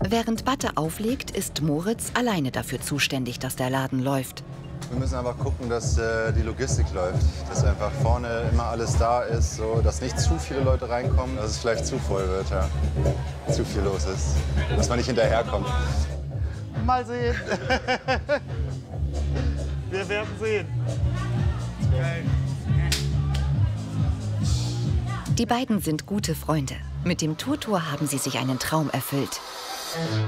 Während Batte auflegt, ist Moritz alleine dafür zuständig, dass der Laden läuft. Wir müssen einfach gucken, dass die Logistik läuft, dass einfach vorne immer alles da ist, so, dass nicht zu viele Leute reinkommen, dass es vielleicht zu voll wird, ja. Zu viel los ist, dass man nicht hinterherkommt. Mal sehen. Wir werden sehen. Die beiden sind gute Freunde. Mit dem Turtor haben sie sich einen Traum erfüllt.